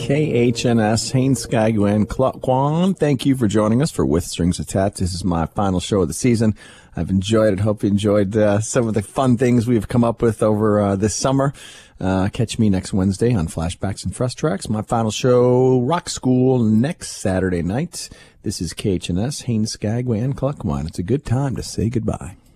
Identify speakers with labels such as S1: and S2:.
S1: KHNS, Haines Skagway, Clark Kwan. Thank you for joining us for With Strings Attached. This is my final show of the season. I've enjoyed it. Hope you enjoyed some of the fun things we've come up with over this summer. Catch me next Wednesday on Flashbacks and Fresh Tracks. My final show, Rock School, next Saturday night. This is KHNS, Haines Skagway, and Clark Kwan. It's a good time to say goodbye.